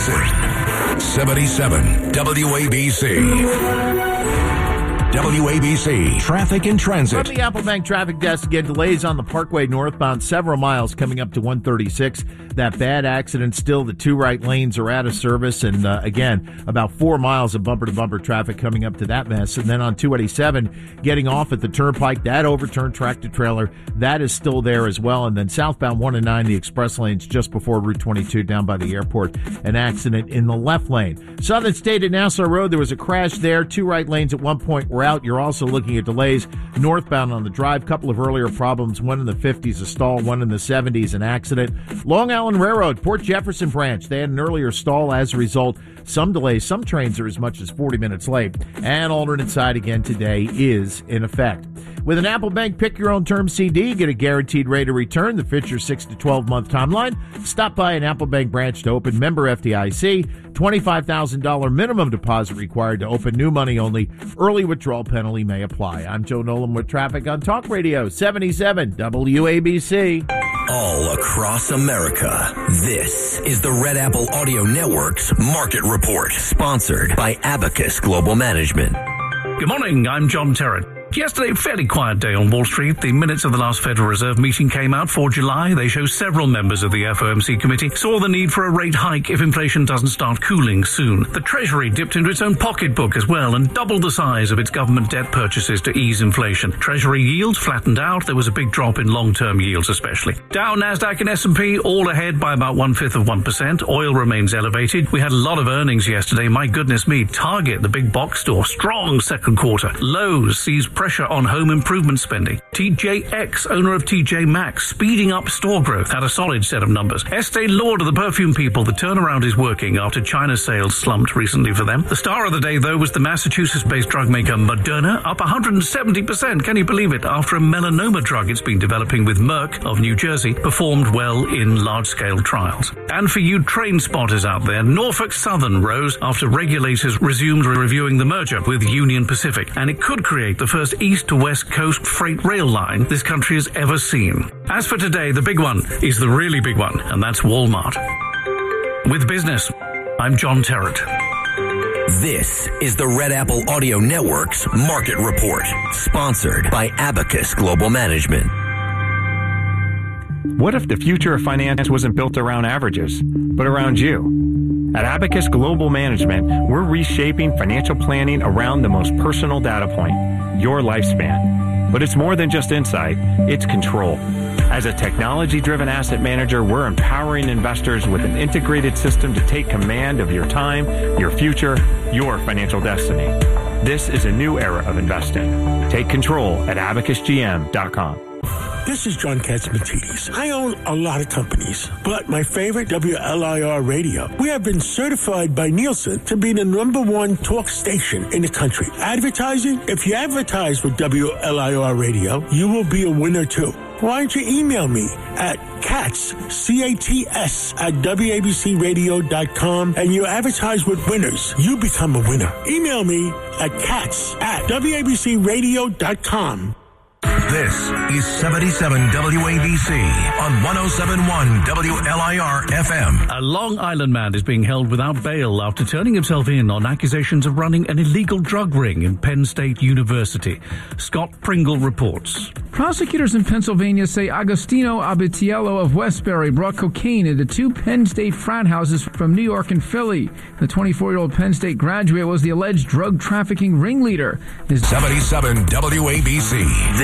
Listen. 77 WABC. WABC Traffic and Transit. From the Apple Bank traffic desk, again, delays on the Parkway northbound, several miles coming up to 136. That bad accident still, the two right lanes are out of service, and again, about 4 miles of bumper-to-bumper traffic coming up to that mess. And then on 287, getting off at the Turnpike, that overturned tractor-trailer, that is still there as well. And then southbound 1 and 9, the express lanes just before Route 22 down by the airport, an accident in the left lane. Southern State at Nassau Road, there was a crash there. Two right lanes at one point were out. You're also looking at delays northbound on the drive. Couple of earlier problems, one in the 50s, a stall, one in the 70s, an accident. Long Island Railroad, Port Jefferson branch, they had an earlier stall. As a result, some delays. Some trains are as much as 40 minutes late. And alternate side again today is in effect. With an Apple Bank Pick Your Own Term CD, get a guaranteed rate of return. The Fisher 6 to 12 month timeline. Stop by an Apple Bank branch to open. Member FDIC. $25,000 minimum deposit required to open. New money only. Early withdrawal penalty may apply. I'm Joe Nolan with traffic on Talk Radio 77 WABC. All across America, this is the Red Apple Audio Network's Market Report, sponsored by Abacus Global Management. Good morning, I'm John Terrett. Yesterday, fairly quiet day on Wall Street. The minutes of the last Federal Reserve meeting came out for July. They show several members of the FOMC committee saw the need for a rate hike if inflation doesn't start cooling soon. The Treasury dipped into its own pocketbook as well and doubled the size of its government debt purchases to ease inflation. Treasury yields flattened out. There was a big drop in long-term yields especially. Dow, Nasdaq and S&P all ahead by about 1/5%. Oil remains elevated. We had a lot of earnings yesterday. My goodness me. Target, the big box store, strong second quarter. Lowe's sees pressure on home improvement spending. TJX, owner of TJ Maxx, speeding up store growth, had a solid set of numbers. Estee Lauder, the perfume people, the turnaround is working after China's sales slumped recently for them. The star of the day, though, was the Massachusetts-based drug maker Moderna, up 170%. Can you believe it? After a melanoma drug it's been developing with Merck of New Jersey performed well in large-scale trials. And for you train spotters out there, Norfolk Southern rose after regulators resumed reviewing the merger with Union Pacific, and it could create the first east to west coast freight rail line this country has ever seen. As for today, the big one is the really big one, and that's Walmart. With business, I'm John Terrett. This is the Red Apple Audio Network's Market Report, sponsored by Abacus Global Management. What if the future of finance wasn't built around averages, but around you? At Abacus Global Management, we're reshaping financial planning around the most personal data point, your lifespan. But it's more than just insight, it's control. As a technology-driven asset manager, we're empowering investors with an integrated system to take command of your time, your future, your financial destiny. This is a new era of investing. Take control at abacusgm.com. This is John Katzmatidis. I own a lot of companies, but my favorite, WLIR Radio. We have been certified by Nielsen to be the #1 talk station in the country. Advertising? If you advertise with WLIR Radio, you will be a winner too. Why don't you email me at Katz, C-A-T-S, at WABCRadio.com, and you advertise with winners. You become a winner. Email me at Katz at WABCRadio.com. This is 77 WABC on 107.1 WLIR FM. A Long Island man is being held without bail after turning himself in on accusations of running an illegal drug ring in Penn State University. Scott Pringle reports. Prosecutors in Pennsylvania say Agostino Abitiello of Westbury brought cocaine into two Penn State frat houses from New York and Philly. The 24-year-old Penn State graduate was the alleged drug trafficking ringleader. 77 WABC.